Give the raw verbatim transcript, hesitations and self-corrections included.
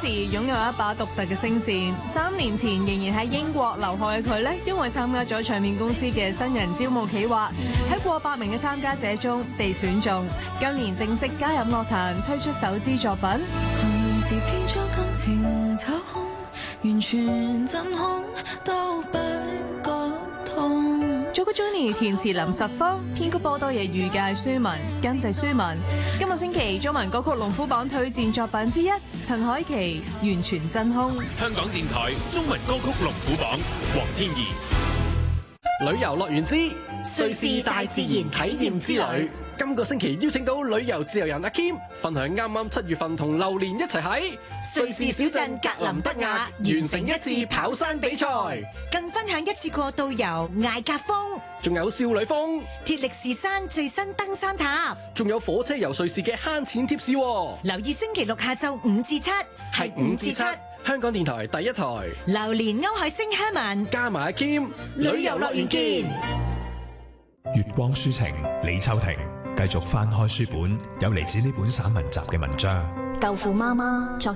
時擁有一把獨特嘅聲線，三年前仍然喺英國留學嘅佢呢，因為參加咗唱片公司嘅新人招募企劃，喺過百名嘅參加者中被選中，今年正式加入樂壇，推出首支作品。 是偏咗感情抽空，完全真空都不覺痛。 作曲 Johnny 填詞林十方，編曲波多野裕介書文，監製書文。今個星期中文歌曲龍虎榜推薦作品之一，陳凱琪完全真空。 香港電台中文歌曲龍虎榜，黃天怡。 旅遊樂園之瑞士大自然體驗之旅，今個星期邀請到旅遊自由人阿 Kim 分享啱啱七月份同榴蓮一齊喺瑞士小鎮格林德亞完成一次跑山比賽，更分享一次過導遊艾格峰， 仲有少女峰、 鐵力士山最新登山塔， 仲有火車遊瑞士嘅慳錢貼士。 留意星期六下晝五至七，係五至七。 香港電台第一台， 榴蓮歐海星 Herman 加埋阿 Kim， 旅遊樂園見。 月光書情，李秋婷繼續翻開書本，有嚟自呢本散文集嘅文章。 豆腐媽媽作